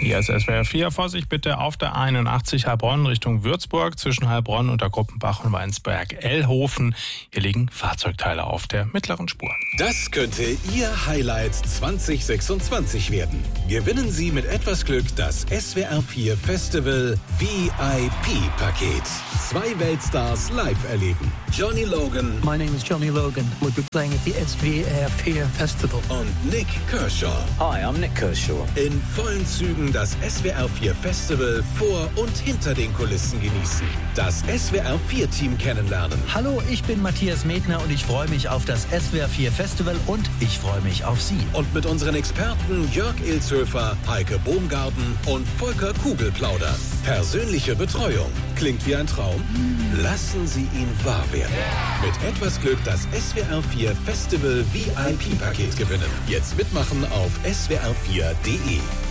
Hier ist SWR 4. Vorsicht bitte auf der 81 Heilbronn Richtung Würzburg zwischen Heilbronn und der Gruppenbach und Weinsberg-Ellhofen. Hier liegen Fahrzeugteile auf der mittleren Spur. Das könnte Ihr Highlight 2026 werden. Gewinnen Sie mit etwas Glück das SWR 4 Festival VIP-Paket. 2 Weltstars live erleben. Johnny Logan. My name is Johnny Logan. We'll be playing at the SWR 4 Festival. Und Nick Kershaw. Hi, I'm Nick Kershaw. In vollen Zügen das SWR 4 Festival vor und hinter den Kulissen genießen. Das SWR 4 Team kennenlernen. Hallo, ich bin Matthias Medner und ich freue mich auf das SWR 4 Festival und ich freue mich auf Sie. Und mit unseren Experten Jörg Ilzhöfer, Heike Bohmgarten und Volker Kugel plaudern. Persönliche Betreuung. Klingt wie ein Traum? Lassen Sie ihn wahr werden. Mit etwas Glück das SWR 4 Festival VIP-Paket gewinnen. Jetzt mitmachen auf swr4.de.